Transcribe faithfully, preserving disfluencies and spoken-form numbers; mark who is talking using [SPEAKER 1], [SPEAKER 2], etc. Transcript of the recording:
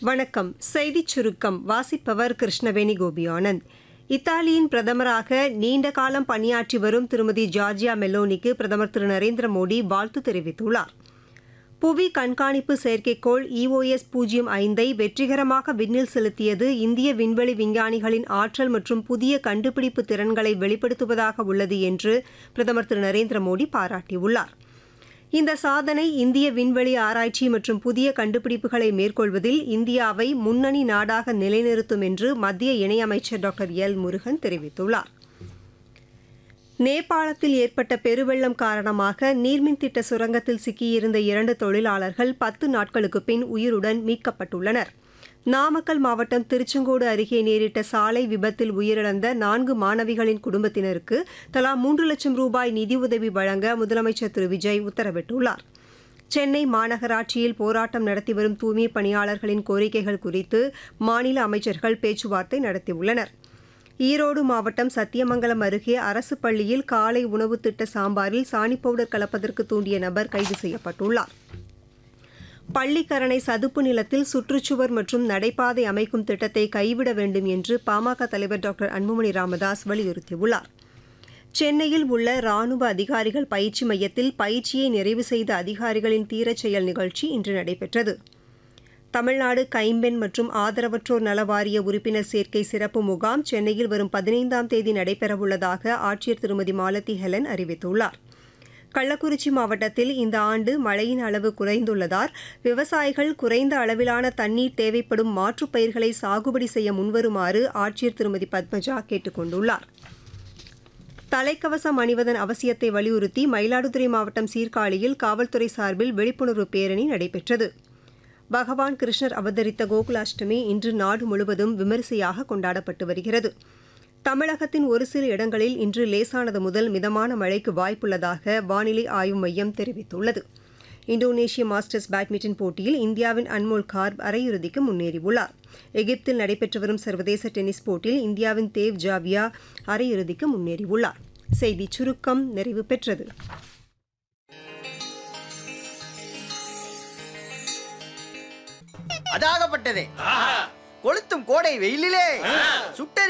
[SPEAKER 1] வணக்கம். செய்திச் சுருக்கம் வாசிப்பவர் கிருஷ்ணவேணி கோபியானந்த். இத்தாலியின் பிரதமராக நீண்ட காலம் பணியாற்றி வரும் திருமதி ஜார்ஜியா மெலோனிக்கு பிரதமர் திரு நரேந்திர மோடி வாழ்த்து தெரிவித்துள்ளார். புவி கண்காணிப்பு செயற்கைக்கோள் இஓஎஸ் பூஜ்ஜியம் ஐந்தை வெற்றிகரமாக விண்ணில் செலுத்தியது இந்திய விண்வெளி விஞ்ஞானிகளின் ஆற்றல் மற்றும் புதிய கண்டுபிடிப்பு திறன்களை வெளிப்படுத்துவதாக உள்ளது என்று பிரதமர் திரு நரேந்திர மோடி பாராட்டியுள்ளார். இந்த சாதனை இந்திய விண்வெளி ஆராய்ச்சி மற்றும் புதிய கண்டுபிடிப்புகளை மேற்கொள்வதில் இந்தியாவை முன்னணி நாடாக நிலைநிறுத்தும் என்று மத்திய இணையமைச்சர் டாக்டர் எல் முருகன் தெரிவித்துள்ளார். நேபாளத்தில் ஏற்பட்ட பெருவெள்ளம் காரணமாக நீர்மின் திட்ட சுரங்கத்தில் சிக்கியிருந்த இரண்டு தொழிலாளர்கள் பத்து நாட்களுக்கு பின் உயிருடன் மீட்கப்பட்டுள்ளனர். நாமக்கல் மாவட்டம் திருச்செங்கோடு அருகே நேரிட்ட சாலை விபத்தில் உயிரிழந்த நான்கு மாணவிகளின் குடும்பத்தினருக்கு தலா மூன்று லட்சம் ரூபாய் நிதியுதவி வழங்க முதலமைச்சர் திரு விஜய் உத்தரவிட்டுள்ளார். சென்னை மாநகராட்சியில் போராட்டம் நடத்தி வரும் தூய்மை பணியாளர்களின் கோரிக்கைகள் குறித்து மாநில அமைச்சர்கள் பேச்சுவார்த்தை நடத்தியுள்ளனர். ஈரோடு மாவட்டம் சத்தியமங்கலம் அருகே அரசு பள்ளியில் காலை உணவு திட்ட சாம்பாரில் சாணி பவுடர் கலப்பதற்கு தூண்டிய நபர் கைது செய்யப்பட்டுள்ளார். பள்ளிக்கரணை சதுப்பு நிலத்தில் சுற்றுச்சுவர் மற்றும் நடைபாதை அமைக்கும் திட்டத்தை கைவிட வேண்டும் என்று பாமக தலைவர் டாக்டர் அன்புமணி ராமதாஸ் வலியுறுத்தியுள்ளார். சென்னையில் உள்ள ராணுவ அதிகாரிகள் பயிற்சி மையத்தில் பயிற்சியை நிறைவு செய்த அதிகாரிகளின் தீரச் செயல் நிகழ்ச்சி இன்று நடைபெற்றது. தமிழ்நாடு கைம்பெண் மற்றும் ஆதரவற்றோர் நல வாரிய உறுப்பினர் சேர்க்கை சிறப்பு முகாம் சென்னையில் வரும் பதினைந்தாம் தேதி நடைபெறவுள்ளதாக ஆட்சியர் திருமதி மாலதி ஹெலன் அறிவித்துள்ளார். கள்ளக்குறிச்சி மாவட்டத்தில் இந்த ஆண்டு மழையின் அளவு குறைந்துள்ளதால் விவசாயிகள் குறைந்த அளவிலான தண்ணீர் தேவைப்படும் மாற்றுப் பயிர்களை சாகுபடி செய்ய முன்வருமாறு ஆட்சியர் திருமதி பத்மஜா கேட்டுக் கொண்டுள்ளார். தலைக்கவசம் அணிவதன் அவசியத்தை வலியுறுத்தி மயிலாடுதுறை மாவட்டம் சீர்காழியில் காவல்துறை சார்பில் விழிப்புணர்வு பேரணி நடைபெற்றது. பகவான் கிருஷ்ணர் அவதரித்த கோகுலாஷ்டமி இன்று நாடு முழுவதும் விமரிசையாக கொண்டாடப்பட்டு வருகிறது. தமிழகத்தின் ஒரு சில இடங்களில் இன்று லேசானது முதல் மிதமான மழைக்கு வாய்ப்புள்ளதாக வானிலை ஆய்வு மையம் தெரிவித்துள்ளது. இந்தோனேஷிய மாஸ்டர்ஸ் பேட்மிண்டன் போட்டியில் இந்தியாவின் அன்மோல் கார்ப் அரையிறுதிக்கு முன்னேறியுள்ளார். எகிப்தில் நடைபெற்று வரும் சர்வதேச டென்னிஸ் போட்டியில் இந்தியாவின் தேவ் ஜாவியா அரையிறுதிக்கு முன்னேறியுள்ளார். செய்திச் சுருக்கம் நிறைவு பெற்றது.
[SPEAKER 2] அதாகப்பட்டதே கொளுத்தும் கோடை வெயிலிலே சுட்டெரி